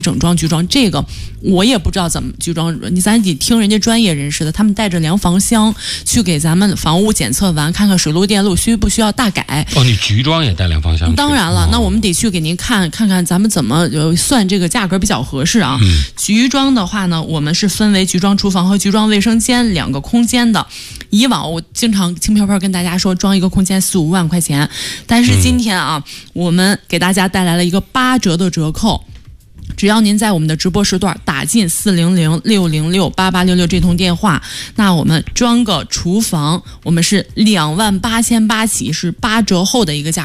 整装具装，这个我也不知道怎么具装，咱得听人家专业人士的，他们带着量房箱去给咱们房屋检测完，看看水路电路需不需要大改。 哦，你局装也带量房箱？ 当然了，那我们得去给您看看咱们怎么算这个价格比较合适啊。局装的话呢，我们是分为局装厨房和局装卫生间2个空间的。以往我经常轻飘飘跟大家说，装一个空间4、5万块钱，但是今天啊，我们给大家带来了一个8折的折扣。只要您在我们的直播时段打进400-606-8866这通电话，那我们装个厨房，我们是28800起，是8折后的一个价格。